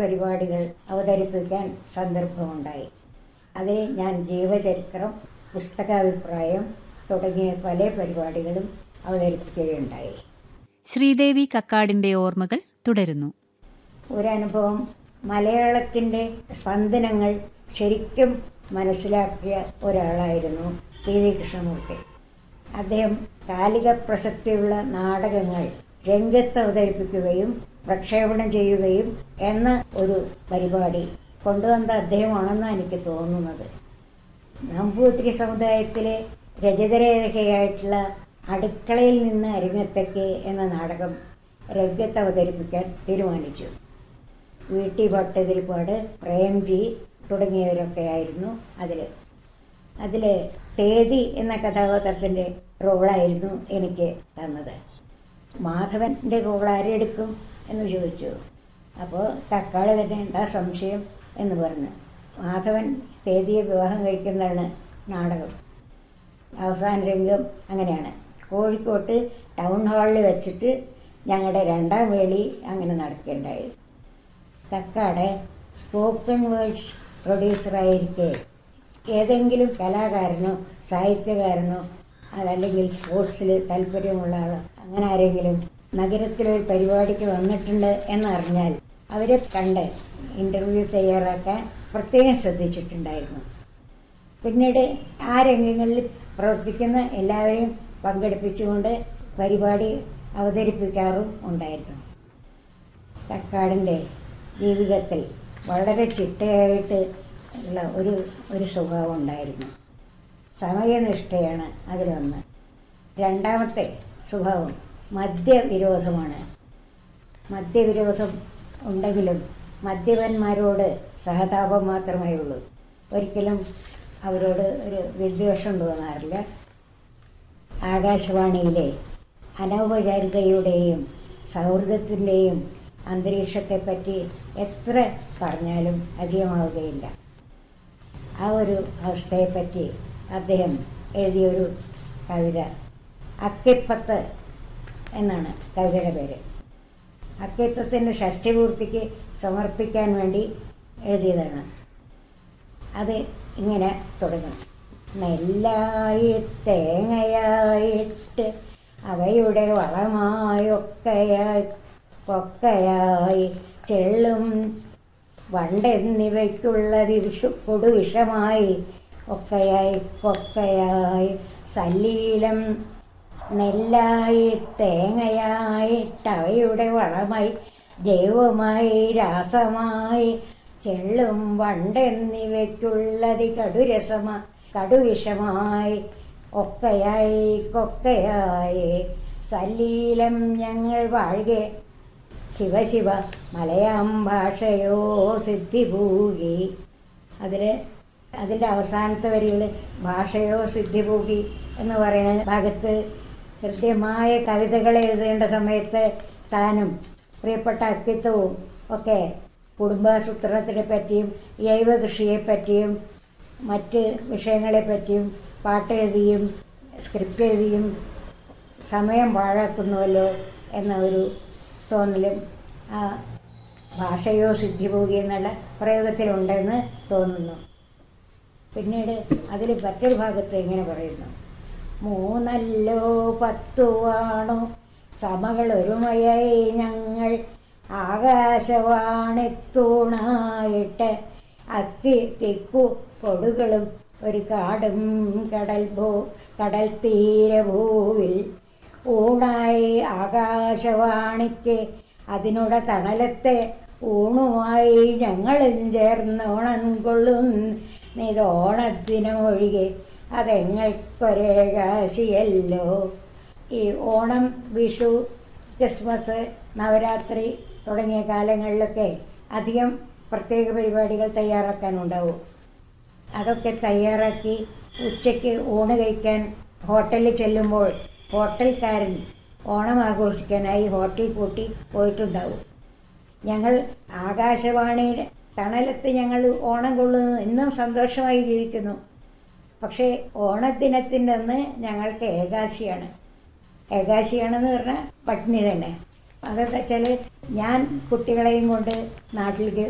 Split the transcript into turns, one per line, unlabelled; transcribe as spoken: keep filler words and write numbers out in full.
പരിപാടികൾ അവതരിപ്പിക്കാൻ സന്ദർഭമുണ്ടായി. അതിൽ ഞാൻ ജീവചരിത്രം, പുസ്തകാഭിപ്രായം തുടങ്ങിയ പല പരിപാടികളും അവതരിപ്പിക്കുകയുണ്ടായി.
ശ്രീദേവി കക്കാടിൻ്റെ ഓർമ്മകൾ തുടരുന്നു.
ഒരനുഭവം മലയാളത്തിൻ്റെ സ്പന്ദനങ്ങൾ ശരിക്കും മനസ്സിലാക്കിയ ഒരാളായിരുന്നു പി വി കൃഷ്ണമൂർത്തി. അദ്ദേഹം കാലിക പ്രസക്തിയുള്ള നാടകങ്ങൾ രംഗത്ത് അവതരിപ്പിക്കുകയും പ്രക്ഷേപണം ചെയ്യുകയും എന്ന ഒരു പരിപാടി കൊണ്ടുവന്ന അദ്ദേഹമാണെന്നാണ് എനിക്ക് തോന്നുന്നത്. നമ്പൂതിരി സമുദായത്തിലെ രചിതരേഖയായിട്ടുള്ള അടുക്കളയിൽ നിന്ന് അരിങ്ങത്തേക്ക് എന്ന നാടകം രംഗത്ത് അവതരിപ്പിക്കാൻ തീരുമാനിച്ചു. വി ടി ഭട്ടതിരിപ്പാട്, പ്രേംജി തുടങ്ങിയവരൊക്കെയായിരുന്നു അതിൽ. അതിൽ തേതി എന്ന കഥാപാത്രത്തിൻ്റെ റോളായിരുന്നു എനിക്ക് തന്നത്. മാധവൻ്റെ റോൾ ആരെടുക്കും എന്ന് ചോദിച്ചു. അപ്പോൾ കക്കാട് തന്നെ എന്താ സംശയം എന്ന് പറഞ്ഞു. മാധവൻ തേതിയെ വിവാഹം കഴിക്കുന്നതാണ് നാടകം. അവസാന രംഗം അങ്ങനെയാണ്. കോഴിക്കോട്ട് ടൗൺ ഹാളിൽ വെച്ചിട്ട് ഞങ്ങളുടെ രണ്ടാം വേളി അങ്ങനെ നടക്കുകയുണ്ടായി. കക്കാട് സ്പോക്കൺ വേർഡ്സ് പ്രൊഡ്യൂസറായിരിക്കെ ഏതെങ്കിലും കലാകാരനോ സാഹിത്യകാരനോ അതല്ലെങ്കിൽ സ്പോർട്സിൽ താല്പര്യമുള്ള ആൾ അങ്ങനെ ആരെങ്കിലും നഗരത്തിലൊരു പരിപാടിക്ക് വന്നിട്ടുണ്ട് എന്നറിഞ്ഞാൽ അവരെ കണ്ട് ഇൻ്റർവ്യൂ തയ്യാറാക്കാൻ പ്രത്യേകം ശ്രദ്ധിച്ചിട്ടുണ്ടായിരുന്നു. പിന്നീട് ആ രംഗങ്ങളിൽ പ്രവർത്തിക്കുന്ന എല്ലാവരെയും പങ്കെടുപ്പിച്ചുകൊണ്ട് പരിപാടി അവതരിപ്പിക്കാറും ഉണ്ടായിരുന്നു. കക്കാടിൻ്റെ ജീവിതത്തിൽ വളരെ ചിട്ടയായിട്ട് ഉള്ള ഒരു ഒരു സ്വഭാവം ഉണ്ടായിരുന്നു. സമയനിഷ്ഠയാണ് അതിലൊന്ന്. രണ്ടാമത്തെ സ്വഭാവം മദ്യവിരോധമാണ്. മദ്യവിരോധം ഉണ്ടെങ്കിലും മദ്യപന്മാരോട് സഹതാപം മാത്രമേ ഉള്ളൂ. ഒരിക്കലും അവരോട് ഒരു വിദ്വേഷം തോന്നാറില്ല. ആകാശവാണിയിലെ അനൗപചാരികതയുടെയും സൗഹൃദത്തിൻ്റെയും അന്തരീക്ഷത്തെപ്പറ്റി എത്ര പറഞ്ഞാലും അധികമാവുകയില്ല. ആ ഒരു അവസ്ഥയെപ്പറ്റി അദ്ദേഹം എഴുതിയൊരു കവിത, അക്കിപ്പത്ത് എന്നാണ് കവിതയുടെ പേര്. അക്കിത്തത്തിൻ്റെ ഷഷ്ടിപൂർത്തിക്ക് സമർപ്പിക്കാൻ വേണ്ടി എഴുതിയതാണ്. അത് ഇങ്ങനെ തുടങ്ങും. നെല്ലായി തേങ്ങയായിട്ട് അവയുടെ വളമായൊക്കെയായി കൊക്കയായി ചെള്ളും വണ്ടെന്നിവയ്ക്കുള്ളത് വിഷു കൊടുവിഷമായി ഒക്കെയായി കൊക്കയായി സല്ലീലം നെല്ലായി തേങ്ങയായിട്ടവയുടെ വളമായി ജൈവമായി രാസമായി ചെള്ളും വണ്ടെന്നിവയ്ക്കുള്ളത് കടുരസമ കടുവിഷമായി ഒക്കെയായി കൊക്കയായി സല്ലീലം ഞങ്ങൾ വാഴുകെ ശിവശിവ മലയാം ഭാഷയോ സിദ്ധിഭൂകി. അതിൽ അതിൻ്റെ അവസാനത്തെ വരികൾ ഭാഷയോ സിദ്ധിഭൂകി എന്ന് പറയുന്ന ഭാഗത്ത് കൃത്യമായ കവിതകൾ എഴുതേണ്ട സമയത്ത് താനും പ്രിയപ്പെട്ട അക്കിത്തവും ഒക്കെ കുടുംബാസൂത്രണത്തിനെ പറ്റിയും ജൈവകൃഷിയെപ്പറ്റിയും മറ്റ് വിഷയങ്ങളെപ്പറ്റിയും പാട്ടെഴുതിയും സ്ക്രിപ്റ്റ് എഴുതിയും സമയം പാഴാക്കുന്നുവല്ലോ എന്ന ഒരു തോന്നലും ആ ഭാഷയോ സിദ്ധിഭോഗി എന്നുള്ള പ്രയോഗത്തിലുണ്ടെന്ന് തോന്നുന്നു. പിന്നീട് അതിൽ മറ്റൊരു ഭാഗത്ത് ഇങ്ങനെ പറയുന്നു: മൂന്നല്ലോ പത്തുവാണോ സമകളൊരുമയായി ഞങ്ങൾ ആകാശവാണിത്തൂണായിട്ട് അക്കി തിക്കു കൊടുകളും ഒരു കാടും കടൽ ഭൂ കടൽ തീരഭൂവിൽ ഊണായി ആകാശവാണിക്ക് അതിനുടെ തണലത്തെ ഊണുമായി ഞങ്ങളും ചേർന്ന് ഓണം കൊള്ളും ഇതോണത്തിനൊഴികെ അതെങ്ങൾക്കൊരേകാശിയല്ലോ. ഈ ഓണം, വിഷു, ക്രിസ്മസ്, നവരാത്രി തുടങ്ങിയ കാലങ്ങളിലൊക്കെ അധികം പ്രത്യേക പരിപാടികൾ തയ്യാറാക്കാനുണ്ടാവും. അതൊക്കെ തയ്യാറാക്കി ഉച്ചയ്ക്ക് ഊണ് കഴിക്കാൻ ഹോട്ടലിൽ ചെല്ലുമ്പോൾ ഹോട്ടൽക്കാരൻ ഓണം ആഘോഷിക്കാനായി ഹോട്ടൽ പൂട്ടി പോയിട്ടുണ്ടാവും. ഞങ്ങൾ ആകാശവാണിയുടെ തണലത്ത് ഞങ്ങൾ ഓണം കൊള്ളുന്നു, ഇന്നും സന്തോഷമായി ജീവിക്കുന്നു. പക്ഷേ ഓണദിനത്തിൻ്റെ അന്ന് ഞങ്ങൾക്ക് ഏകാശിയാണ്. ഏകാശിയാണെന്ന് പറഞ്ഞാൽ പട്ടിണി തന്നെ. അതെന്താ വെച്ചാൽ ഞാൻ കുട്ടികളെയും കൊണ്ട് നാട്ടിലേക്ക്